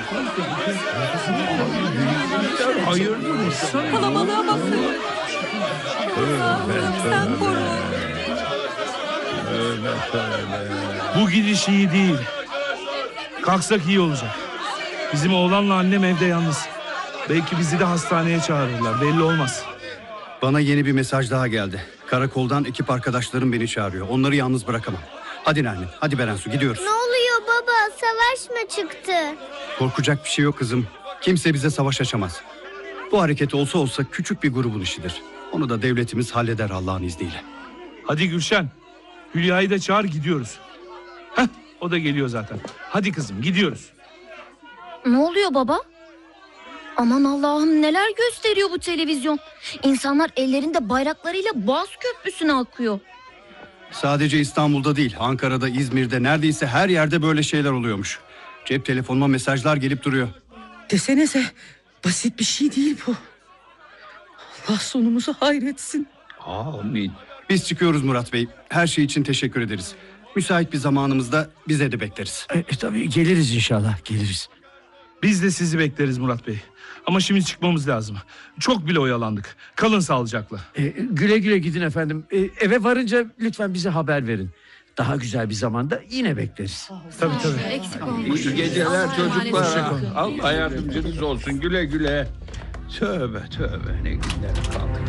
Hayırdır? Kalabalığa bakın. Allah'ım sen koru. Bu gidiş iyi değil. Kalksak iyi olacak. Bizim oğlanla annem evde yalnız. Belki bizi de hastaneye çağırırlar. Belli olmaz. Bana yeni bir mesaj daha geldi. Karakoldan ekip arkadaşlarım beni çağırıyor. Onları yalnız bırakamam. Hadi Nermin, hadi Berensu gidiyoruz. Ne oluyor baba? Savaş mı çıktı? Korkacak bir şey yok kızım. Kimse bize savaş açamaz. Bu hareket olsa olsa küçük bir grubun işidir. Onu da devletimiz halleder Allah'ın izniyle. Hadi Gülşen. Hülya'yı da çağır, gidiyoruz. Heh, o da geliyor zaten. Hadi kızım, gidiyoruz. Ne oluyor baba? Aman Allah'ım, neler gösteriyor bu televizyon? İnsanlar ellerinde bayraklarıyla Boğaz Köprüsü'ne akıyor. Sadece İstanbul'da değil, Ankara'da, İzmir'de, neredeyse her yerde böyle şeyler oluyormuş. Cep telefonuma mesajlar gelip duruyor. Desenize, basit bir şey değil bu. Allah sonumuzu hayretsin. Amin. Biz çıkıyoruz Murat Bey. Her şey için teşekkür ederiz. Müsait bir zamanımızda bize de bekleriz. Tabii geliriz inşallah, geliriz. Biz de sizi bekleriz Murat Bey. Ama şimdi çıkmamız lazım. Çok bile oyalandık. Kalın sağlıcakla. Güle güle gidin efendim. Eve varınca lütfen bize haber verin. Daha güzel bir zamanda yine bekleriz. Tabii. Eksik olmayın. İyi geceler Allah'a çocuklar. emanet olun. Allah yardımcınız olsun. Güle güle. Tövbe tövbe, ne günler kaldı.